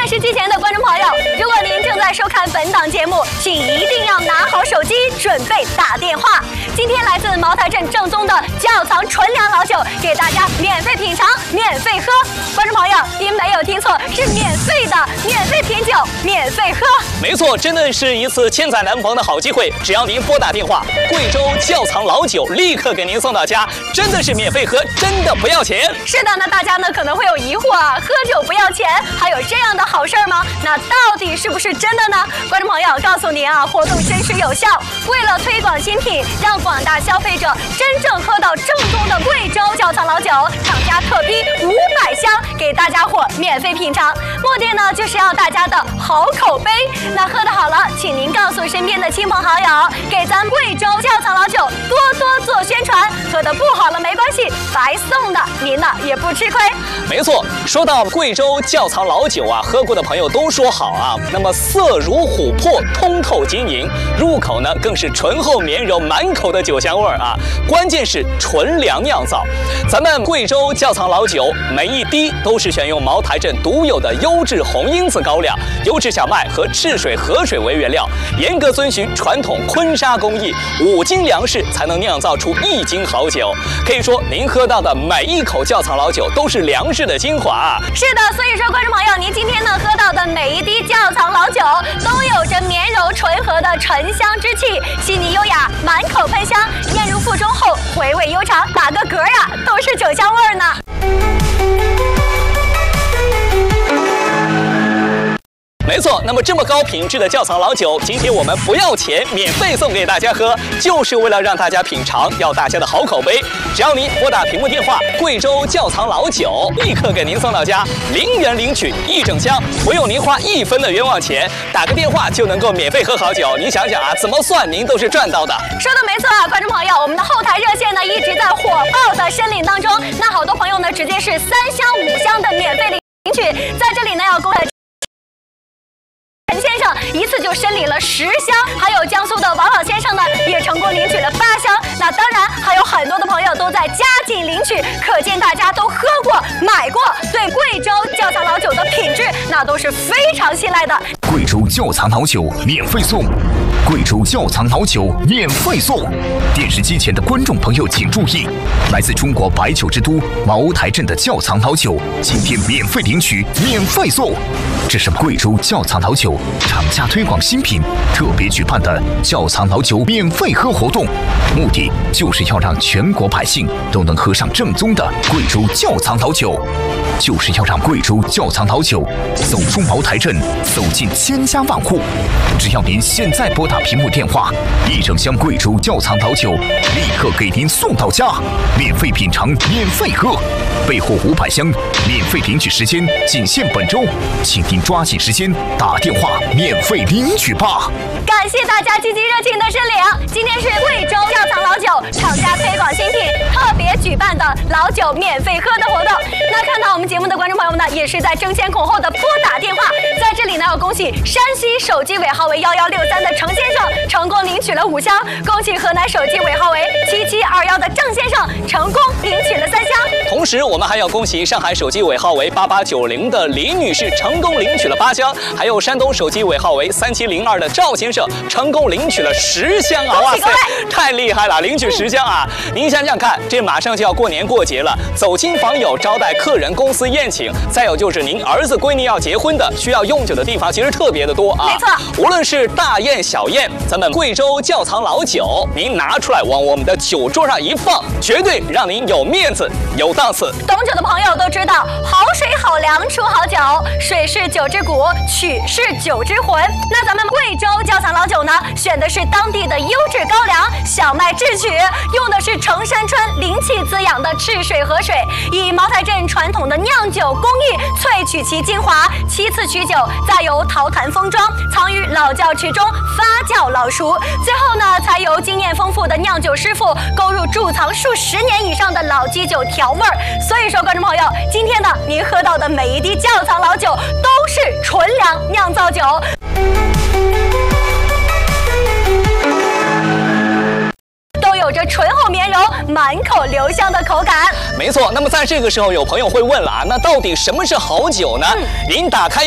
视机前的观众朋友，如果您正在收看本档节目，请一定要拿好手机，准备打电话。今天来自茅台镇正宗的窖藏纯粮老酒，给大家免费品尝、免费喝。观众朋友，您没有听错，是免费的，免费品酒，免费喝。 没错，真的是一次千载难逢的好机会。只要您拨打电话，贵州窖藏老酒立刻给您送到家，真的是免费喝，真的不要钱。 是的，那大家呢可能会有疑惑啊，喝酒不要钱，还有这样的好事儿吗？那到底是不是真的呢？观众朋友，告诉您啊，活动真实有效。为了推广新品，让广大消费者真正喝到正宗的贵州窖藏老酒，厂家特批500箱给大家伙免费品尝，目的呢就是要大家的好口碑。那喝得好了，请您告诉身边的亲朋好友，给咱贵州窖藏老酒多多做宣传。喝得不好了没关系，白送的，您呢也不吃亏。 没错，说到贵州窖藏老酒啊，喝过的朋友都说好啊。那么色如琥珀，通透晶莹，入口呢更是醇厚绵柔，满口的酒香味儿啊。关键是纯粮酿造，咱们贵州窖藏老酒每一滴都是选用茅台镇独有的优质红缨子高粱、优质小麦和赤水河水为原料，严格遵循传统坤沙工艺，5斤粮食才能酿造出1斤好酒。可以说，您喝到的每一口窖藏老酒都是粮食的精华啊。 是的，所以说观众朋友，您今天呢喝到的每一滴窖藏老酒都有着绵柔醇和的醇香之气，细腻优雅，满口喷香，咽入腹中后回味悠长，打个嗝呀都是酒香味儿呢。 没错，那么这么高品质的窖藏老酒，今天我们不要钱，免费送给大家喝，就是为了让大家品尝，要大家的好口碑。只要您拨打屏幕电话，贵州窖藏老酒立刻给您送到家，0元领取1整箱，不用您花1分的冤枉钱，打个电话就能够免费喝好酒。您想想啊，怎么算您都是赚到的。 说的没错啊，观众朋友，我们的后台热线呢一直在火爆的申领当中，那好多朋友呢直接是3箱5箱的免费领取，在这里呢要恭喜陈先生一次就申领了10箱，还有江苏的王老先生呢也成功领取了8箱。那当然还有很多的朋友都在加紧领取，可见大家都喝过、买过，对贵州窖藏老酒的品质那都是非常信赖的。 贵州窖藏老酒免费送，贵州窖藏老酒免费送。电视机前的观众朋友请注意，来自中国白酒之都茅台镇的窖藏老酒，今天免费领取，免费送。这是贵州窖藏老酒厂家推广新品特别举办的窖藏老酒免费喝活动，目的就是要让全国百姓都能喝上正宗的贵州窖藏老酒，就是要让贵州窖藏老酒走出茅台镇，走进千家万户。只要您现在拨打屏幕电话，1整箱贵州窖藏老酒立刻给您送到家，免费品尝，免费喝，备货500箱，免费领取时间仅限本周，请您抓紧时间打电话免费领取吧。 感谢大家积极热情的申领。今天是贵州窖藏老酒厂家推广新品特别举办的老酒免费喝的活动。那看到我们节目的观众朋友们呢，也是在争先恐后的拨打电话。在这里呢，要恭喜山西手机尾号为1163的程先生成功领取了5箱，恭喜河南手机尾号为7721的郑先生成功领取了3箱。 同时，我们还要恭喜上海手机尾号为8890的李女士成功领取了8箱，还有山东手机尾号为3702的赵先生成功领取了10箱啊！哇塞，太厉害了，领取10箱啊！您想想看，这马上就要过年过节了，走亲访友、招待客人、公司宴请，再有就是您儿子闺女要结婚的，需要用酒的地方其实特别的多啊。 没错， 无论是大宴小宴，咱们贵州窖藏老酒，您拿出来往我们的酒桌上一放，绝对让您有面子、有档次。 懂酒的朋友都知道，好水好粮出好酒，水是酒之骨，曲是酒之魂。那咱们贵州窖藏老酒呢，选的是当地的优质高粱、小麦制曲，用的是城山川灵气滋养的赤水河水，以茅台镇传统的酿酒工艺萃取其精华，7次取酒，再由陶坛封装，藏于老窖池中发酵老熟，最后呢，才由经验丰富的酿酒师傅勾入贮藏数10年以上的老基酒调味儿。所以说，观众朋友，今天呢，您喝到的每一滴窖藏老酒都是纯粮酿造酒。都有着醇厚绵柔、满口留香的口感。 没错，那么在这个时候，有朋友会问了啊，那到底什么是好酒呢？您打开